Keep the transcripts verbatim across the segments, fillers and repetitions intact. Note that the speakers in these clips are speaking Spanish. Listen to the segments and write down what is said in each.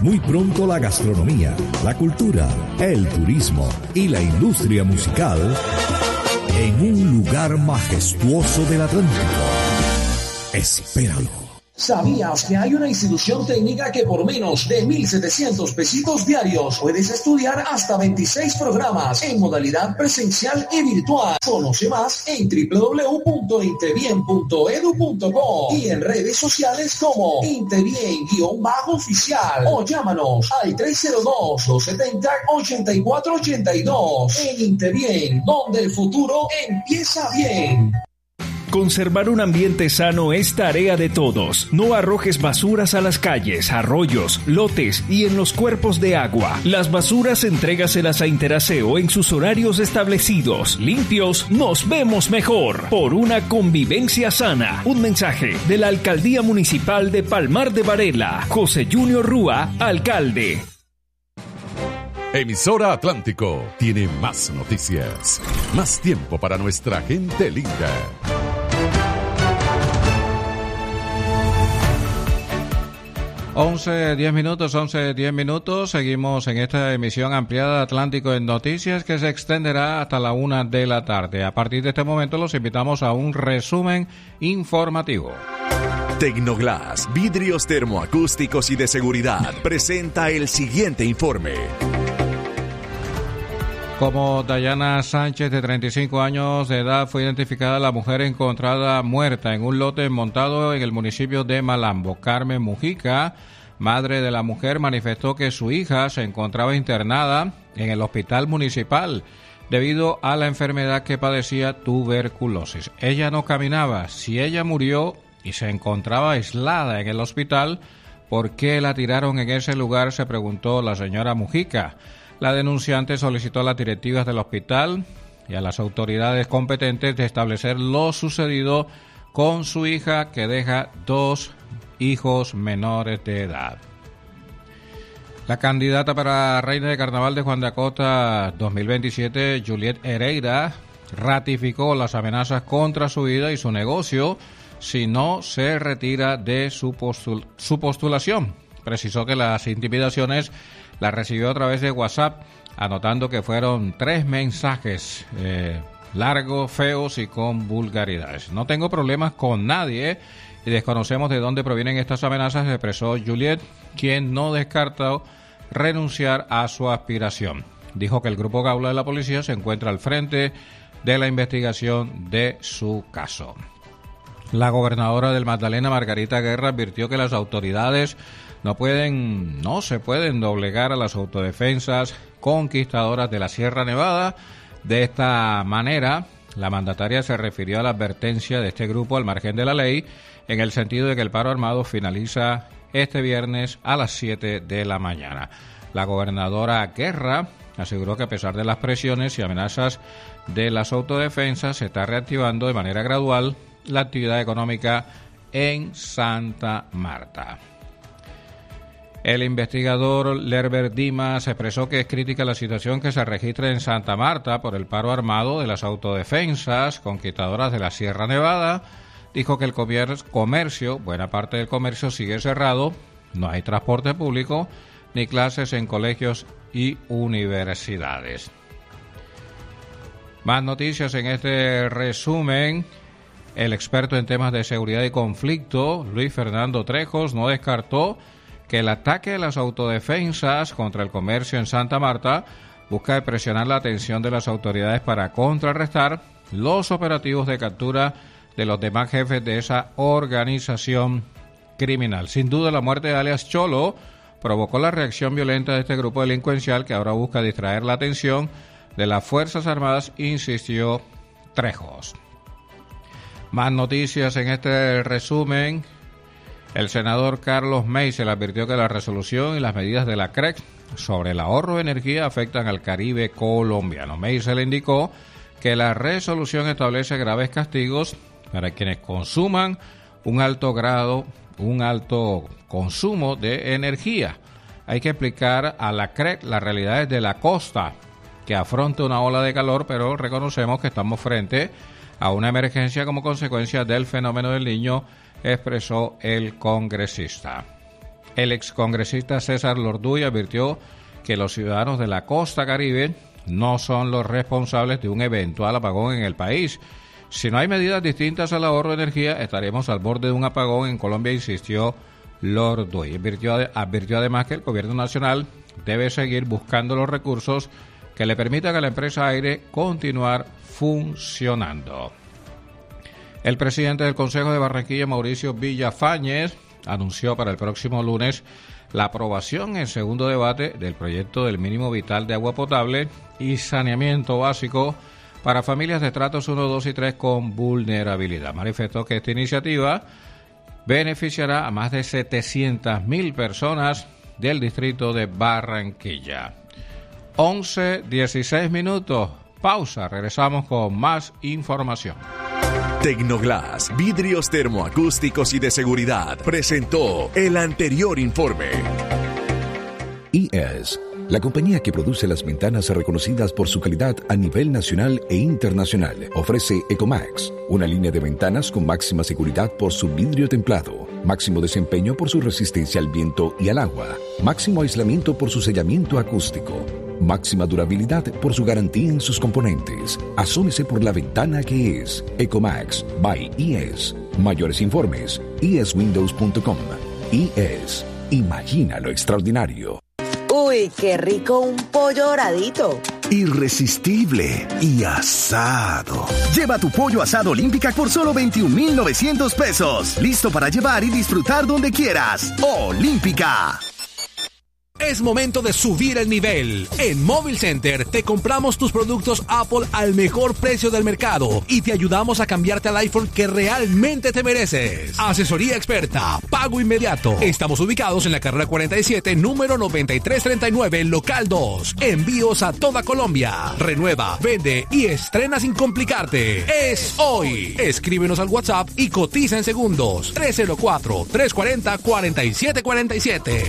Muy pronto la gastronomía, la cultura, el turismo y la industria musical en un lugar majestuoso del Atlántico. Espéralo. ¿Sabías que hay una institución técnica que por menos de mil setecientos pesitos diarios puedes estudiar hasta veintiséis programas en modalidad presencial y virtual? Conoce más en doble u doble u doble u punto intebien punto edu punto co y en redes sociales como Intebien-oficial o llámanos al tres cero dos, dos siete cero, ocho cuatro ocho dos. En Intebien, donde el futuro empieza bien. Conservar un ambiente sano es tarea de todos. No arrojes basuras a las calles, arroyos, lotes y en los cuerpos de agua. Las basuras entrégaselas a Interaseo en sus horarios establecidos. Limpios, nos vemos mejor. Por una convivencia sana. Un mensaje de la Alcaldía Municipal de Palmar de Varela. José Junior Rúa, alcalde. Emisora Atlántico tiene más noticias. Más tiempo para nuestra gente linda. once, diez minutos, once, diez minutos. Seguimos en esta emisión ampliada de Atlántico en Noticias que se extenderá hasta la una de la tarde. A partir de este momento los invitamos a un resumen informativo. Tecnoglass, vidrios termoacústicos y de seguridad, presenta el siguiente informe. Como Dayana Sánchez, de treinta y cinco años de edad, fue identificada la mujer encontrada muerta en un lote montado en el municipio de Malambo. Carmen Mujica, madre de la mujer, manifestó que su hija se encontraba internada en el hospital municipal debido a la enfermedad que padecía, tuberculosis. Ella no caminaba. Si ella murió y se encontraba aislada en el hospital, ¿por qué la tiraron en ese lugar?, se preguntó la señora Mujica. La denunciante solicitó a las directivas del hospital y a las autoridades competentes de establecer lo sucedido con su hija, que deja dos hijos menores de edad. La candidata para Reina de Carnaval de Juan de Acosta dos mil veintisiete, Juliet Hereira, ratificó las amenazas contra su vida y su negocio si no se retira de su, postul- su postulación. Precisó que las intimidaciones las recibió a través de WhatsApp, anotando que fueron tres mensajes eh, largos, feos y con vulgaridades. No tengo problemas con nadie y desconocemos de dónde provienen estas amenazas, expresó Juliet, quien no descartó renunciar a su aspiración. Dijo que el Grupo Gaula de la policía se encuentra al frente de la investigación de su caso. La gobernadora del Magdalena, Margarita Guerra, advirtió que las autoridades no pueden, no se pueden doblegar a las autodefensas conquistadoras de la Sierra Nevada. De esta manera, la mandataria se refirió a la advertencia de este grupo al margen de la ley, en el sentido de que el paro armado finaliza este viernes a las siete de la mañana. La gobernadora Guerra aseguró que a pesar de las presiones y amenazas de las autodefensas, se está reactivando de manera gradual la actividad económica en Santa Marta. El investigador Lerber Dimas expresó que es crítica la situación que se registra en Santa Marta por el paro armado de las autodefensas conquistadoras de la Sierra Nevada. Dijo que el comercio, buena parte del comercio sigue cerrado, no hay transporte público ni clases en colegios y universidades. Más noticias en este resumen. El experto en temas de seguridad y conflicto, Luis Fernando Trejos, no descartó que el ataque de las autodefensas contra el comercio en Santa Marta busca presionar la atención de las autoridades para contrarrestar los operativos de captura de los demás jefes de esa organización criminal. Sin duda, la muerte de alias Cholo provocó la reacción violenta de este grupo delincuencial que ahora busca distraer la atención de las Fuerzas Armadas, insistió Trejos. Más noticias en este resumen. El senador Carlos Meisel advirtió que la resolución y las medidas de la C R E C sobre el ahorro de energía afectan al Caribe colombiano. Meisel indicó que la resolución establece graves castigos para quienes consuman un alto grado, un alto consumo de energía. Hay que explicar a la C R E C las realidades de la costa que afronta una ola de calor, pero reconocemos que estamos frente a una emergencia como consecuencia del fenómeno del Niño, expresó el congresista. El excongresista César Lorduy advirtió que los ciudadanos de la costa caribe no son los responsables de un eventual apagón en el país. Si no hay medidas distintas al ahorro de energía, estaremos al borde de un apagón en Colombia, insistió Lorduy. Advirtió, advirtió además que el gobierno nacional debe seguir buscando los recursos que le permitan a la empresa Aire continuar funcionando. El presidente del Consejo de Barranquilla, Mauricio Villafañez, anunció para el próximo lunes la aprobación en segundo debate del proyecto del mínimo vital de agua potable y saneamiento básico para familias de estratos uno, dos y tres con vulnerabilidad. Manifestó que esta iniciativa beneficiará a más de setecientas mil personas del distrito de Barranquilla. once, dieciséis minutos. Pausa, regresamos con más información. Tecnoglass, vidrios termoacústicos y de seguridad, presentó el anterior informe. I E S, la compañía que produce las ventanas reconocidas por su calidad a nivel nacional e internacional, ofrece Ecomax, una línea de ventanas con máxima seguridad por su vidrio templado, máximo desempeño por su resistencia al viento y al agua, máximo aislamiento por su sellamiento acústico, máxima durabilidad por su garantía en sus componentes. Asómese por la ventana que es Ecomax by I E S. Mayores informes, i e s windows punto com. I E S. Imagina lo extraordinario. Uy, qué rico un pollo doradito. Irresistible y asado. Lleva tu pollo asado Olímpica por solo veintiún mil novecientos pesos. Listo para llevar y disfrutar donde quieras. Olímpica. Es momento de subir el nivel. En Móvil Center te compramos tus productos Apple al mejor precio del mercado y te ayudamos a cambiarte al iPhone que realmente te mereces. Asesoría experta, pago inmediato. Estamos ubicados en la carrera cuarenta y siete, número noventa y tres treinta y nueve, local dos. Envíos a toda Colombia. Renueva, vende y estrena sin complicarte. Es hoy. Escríbenos al WhatsApp y cotiza en segundos. tres cero cuatro, tres cuatro cero, cuatro siete cuatro siete.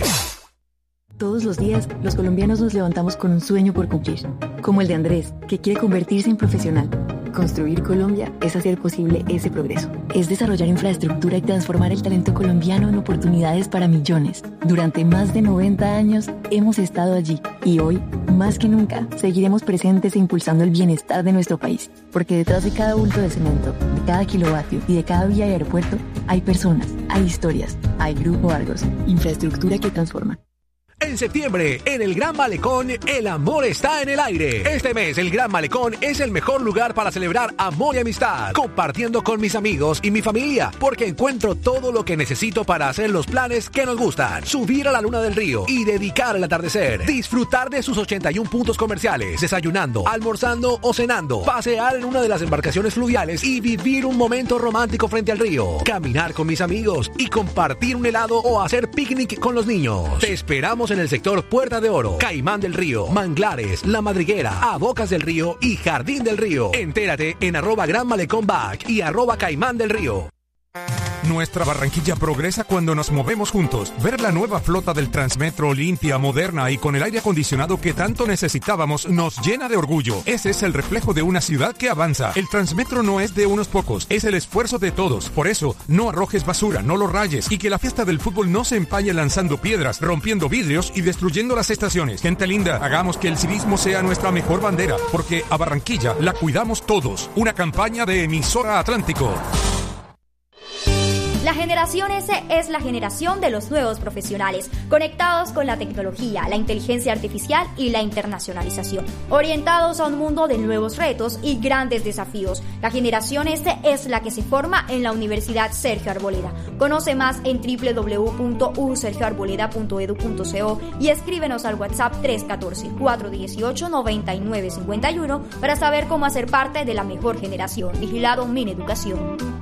Todos los días, los colombianos nos levantamos con un sueño por cumplir, como el de Andrés, que quiere convertirse en profesional. Construir Colombia es hacer posible ese progreso. Es desarrollar infraestructura y transformar el talento colombiano en oportunidades para millones. Durante más de noventa años hemos estado allí y hoy, más que nunca, seguiremos presentes e impulsando el bienestar de nuestro país. Porque detrás de cada bulto de cemento, de cada kilovatio y de cada vía y aeropuerto, hay personas, hay historias, hay Grupo Argos, infraestructura que transforma. En septiembre, en el Gran Malecón, el amor está en el aire. Este mes, el Gran Malecón es el mejor lugar para celebrar amor y amistad, compartiendo con mis amigos y mi familia, porque encuentro todo lo que necesito para hacer los planes que nos gustan. Subir a la luna del río y dedicar el atardecer. Disfrutar de sus ochenta y uno puntos comerciales, desayunando, almorzando o cenando. Pasear en una de las embarcaciones fluviales y vivir un momento romántico frente al río. Caminar con mis amigos y compartir un helado o hacer picnic con los niños. Te esperamos en el sector Puerta de Oro, Caimán del Río, Manglares, La Madriguera, A Bocas del Río y Jardín del Río. Entérate en arroba Gran Malecón Back y arroba Caimán del Río. Nuestra Barranquilla progresa cuando nos movemos juntos. Ver la nueva flota del Transmetro limpia, moderna y con el aire acondicionado que tanto necesitábamos nos llena de orgullo. Ese es el reflejo de una ciudad que avanza. El Transmetro no es de unos pocos, es el esfuerzo de todos. Por eso, no arrojes basura, no lo rayes y que la fiesta del fútbol no se empañe lanzando piedras, rompiendo vidrios y destruyendo las estaciones. Gente linda, hagamos que el civismo sea nuestra mejor bandera, porque a Barranquilla la cuidamos todos. Una campaña de Emisora Atlántico. La generación S es la generación de los nuevos profesionales, conectados con la tecnología, la inteligencia artificial y la internacionalización, orientados a un mundo de nuevos retos y grandes desafíos. La generación S es la que se forma en la Universidad Sergio Arboleda. Conoce más en doble u doble u doble u punto u sergio arboleda punto edu punto co y escríbenos al WhatsApp tres uno cuatro, cuatro uno ocho, nueve nueve cinco uno para saber cómo hacer parte de la mejor generación. Vigilado Mineducación.